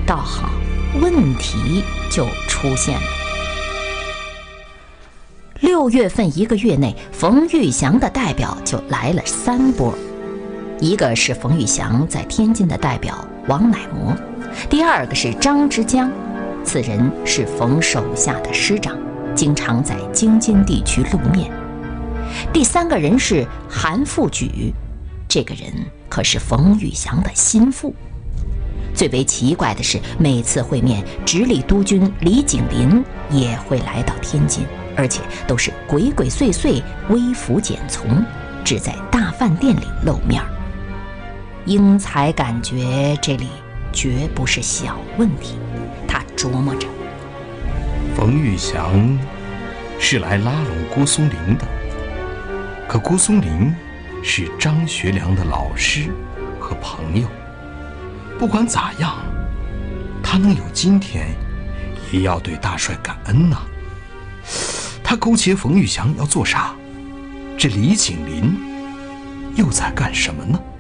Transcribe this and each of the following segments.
倒好，问题就出现了。6月份1个月内，冯玉祥的代表就来了3波，一个是冯玉祥在天津的代表王乃模，第二个是张之江，此人是冯手下的师长，经常在京津地区露面。第3个人是韩复榘，这个人可是冯玉祥的心腹。最为奇怪的是，每次会面，直隶督军李景林也会来到天津，而且都是鬼鬼祟祟、微服简从，只在大饭店里露面。英才感觉这里绝不是小问题，他琢磨着， 冯玉祥是来拉拢郭松龄的，可郭松龄是张学良的老师和朋友，不管咋样，他能有今天，也要对大帅感恩呐。他勾结冯玉祥要做啥？这李景林又在干什么呢？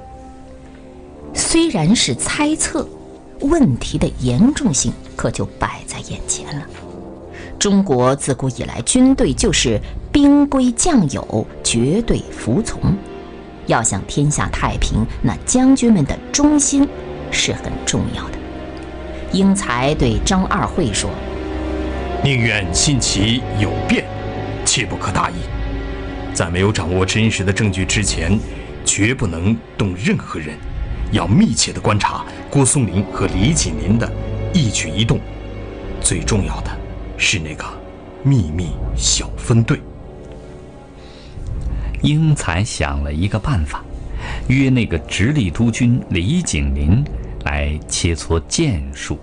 虽然是猜测，问题的严重性可就摆在眼前了。中国自古以来，军队就是兵归将有，绝对服从。要想天下太平，那将军们的忠心是很重要的。英才对张二会说：“ 宁愿信其有变，切不可大意。在没有掌握真实的证据之前，绝不能动任何人。要密切地观察郭松龄和李景林的一举一动，最重要的是那个秘密小分队。” 英才想了一个办法，约那个直隶督军李景林来切磋剑术。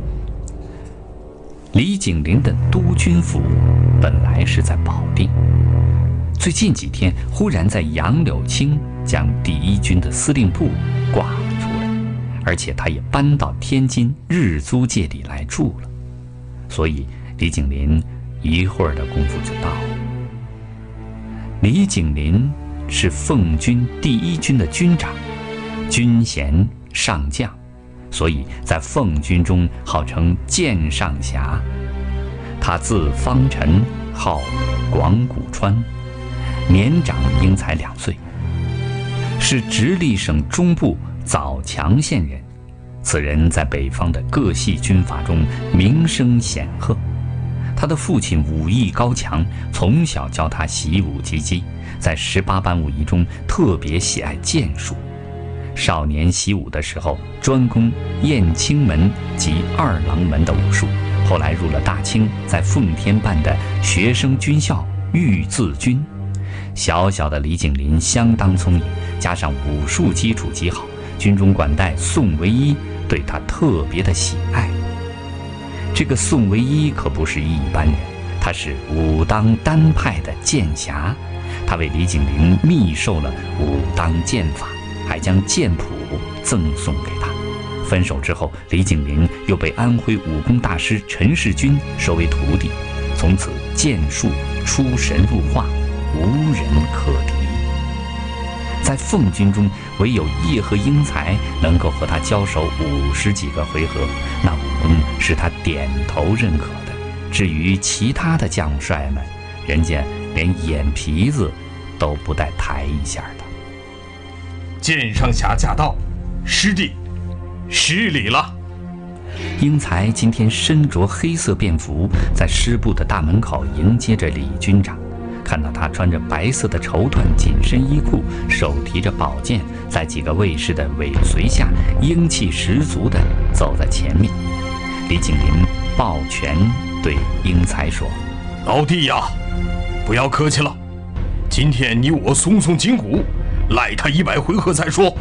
李景林的督军府本来是在保定，最近几天忽然在杨柳青将第1军的司令部挂了出来，而且他也搬到天津日租界里来住了，所以李景林一会儿的功夫就到了。李景林是奉军第1军的军长，军衔上将，所以在奉军中号称剑上侠。他字方辰，号广谷川，年长英才2岁，是直隶省中部枣强县人。此人在北方的各系军阀中名声显赫。他的父亲武艺高强，从小教他习武击击，在18般武艺中特别喜爱剑术。少年习武的时候，专攻燕青门及二郎门的武术，后来入了大清在奉天办的学生军校御字军。小小的李景林相当聪明，加上武术基础极好，军中管带宋唯一对他特别的喜爱。这个宋唯一可不是一般人，他是武当单派的剑侠，他为李景林密授了武当剑法，还将剑谱赠送给他。分手之后，李景林又被安徽武功大师陈士军收为徒弟，从此剑术出神入化，无人可敌。在奉军中，唯有叶和英才能够和他交手50几个回合，那武功是他点头认可的。至于其他的将帅们，人家连眼皮子都不带抬一下的。 剑上侠驾到，师弟失礼了。 英才今天身着黑色便服，在师部的大门口迎接着李军长。看到他穿着白色的绸缎紧身衣裤，手提着宝剑，在几个卫士的尾随下，英气十足地走在前面。李景林抱拳对英才说：“ 老弟呀，不要客气了，今天你我松松筋骨，赖他100回合再说。”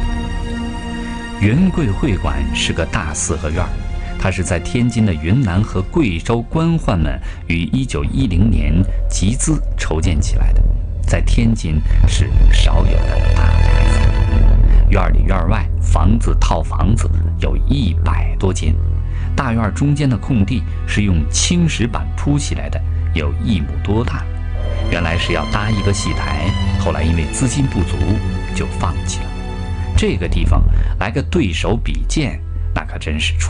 元贵会馆是个大4合院，它是在天津的云南和贵州官宦们于1910年集资筹建起来的，在天津是少有的大宅子。院里院外房子套房子有100多间，大院中间的空地是用青石板铺起来的，有1亩多大。原来是要搭一个戏台，后来因为资金不足就放弃了。这个地方来个对手比剑，那可真是